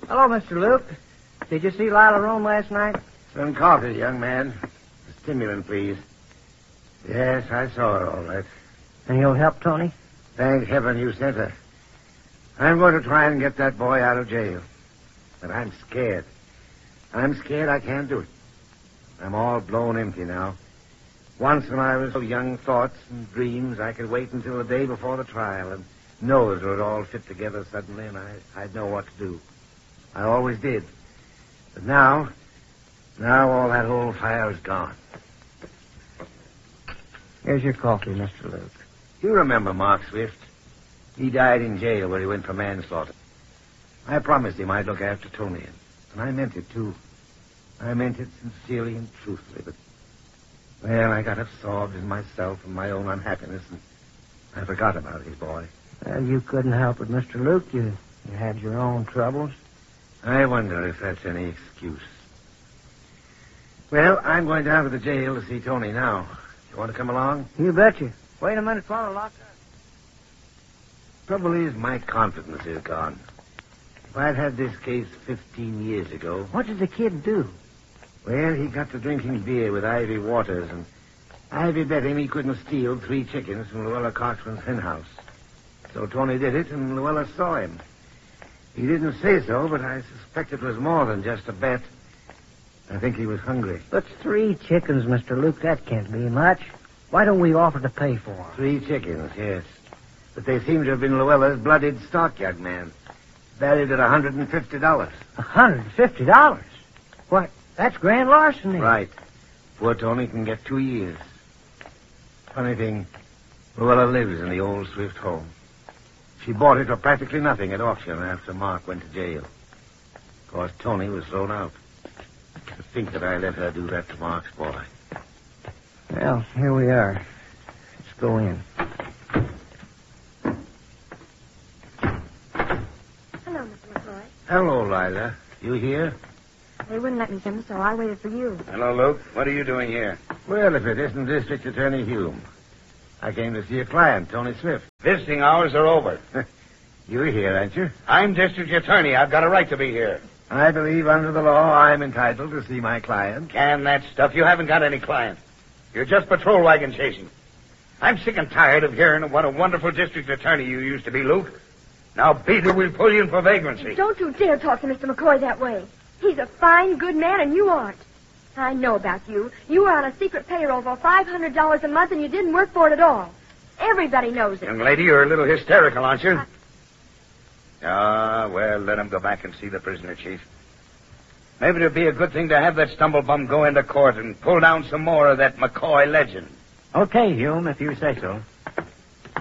Hello, Mr. Luke. Did you see Lila Rome last night? Some coffee, young man. A stimulant, please. Yes, I saw her all right. And you'll help Tony? Thank heaven you sent her. I'm going to try and get that boy out of jail. But I'm scared. I'm scared I can't do it. I'm all blown empty now. Once when I was so young, thoughts and dreams, I could wait until the day before the trial and know it would all fit together suddenly and I'd know what to do. I always did. But now all that old fire is gone. Here's your coffee, Mr. Luke. You remember Mark Swift? He died in jail where he went for manslaughter. I promised him I'd look after Tony, and I meant it, too. I meant it sincerely and truthfully, but, well, I got absorbed in myself and my own unhappiness, and I forgot about his boy. Well, you couldn't help it, Mr. Luke. You had your own troubles. I wonder if that's any excuse. Well, I'm going down to the jail to see Tony now. You want to come along? You betcha. Wait a minute, Father, lock up. Trouble is, my confidence is gone. If I'd had this case 15 years ago... What did the kid do? Well, he got to drinking beer with Ivy Waters, and Ivy bet him he couldn't steal 3 chickens from Luella Cochran's hen house. So Tony did it, and Luella saw him. He didn't say so, but I suspect it was more than just a bet. I think he was hungry. But 3 chickens, Mr. Luke, that can't be much. Why don't we offer to pay for them? 3 chickens, yes. But they seem to have been Luella's blooded stock, young man. Valued at $150. $150? What? That's grand larceny. Right. Poor Tony can get 2 years. Funny thing, Luella lives in the old Swift home. She bought it for practically nothing at auction after Mark went to jail. Of course, Tony was thrown out. To think that I let her do that to Mark's boy. Well, here we are. Let's go in. Hello, Mr. McCoy. Hello, Lila. You here? They wouldn't let me come, so I waited for you. Hello, Luke. What are you doing here? Well, if it isn't District Attorney Hume. I came to see a client, Tony Swift. Visiting hours are over. You're here, aren't you? I'm district attorney. I've got a right to be here. I believe under the law I'm entitled to see my client. Can that stuff. You haven't got any client. You're just patrol wagon chasing. I'm sick and tired of hearing of what a wonderful district attorney you used to be, Luke. Now, beat it, we'll pull you in for vagrancy. Don't you dare talk to Mr. McCoy that way. He's a fine, good man, and you aren't. I know about you. You were on a secret payroll for $500 a month, and you didn't work for it at all. Everybody knows it. Young lady, you're a little hysterical, aren't you? Well, let him go back and see the prisoner, Chief. Maybe it'd be a good thing to have that stumblebum go into court and pull down some more of that McCoy legend. Okay, Hume, if you say so.